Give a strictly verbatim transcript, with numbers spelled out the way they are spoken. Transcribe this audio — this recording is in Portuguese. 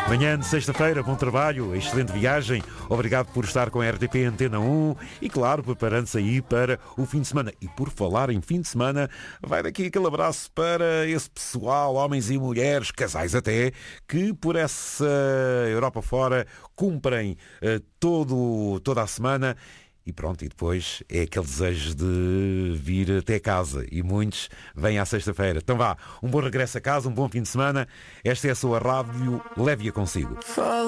Manhã de sexta-feira, bom trabalho, excelente viagem. Obrigado por estar com a R T P Antena um e, claro, preparando-se aí para o fim de semana. E por falar em fim de semana, vai daqui aquele abraço para esse pessoal, homens e mulheres, casais até, que por essa Europa fora cumprem uh, todo, toda a semana. E pronto, e depois é aquele desejo de vir até casa. E muitos vêm à sexta-feira. Então vá, um bom regresso a casa, um bom fim de semana. Esta é a sua rádio, leve-a consigo.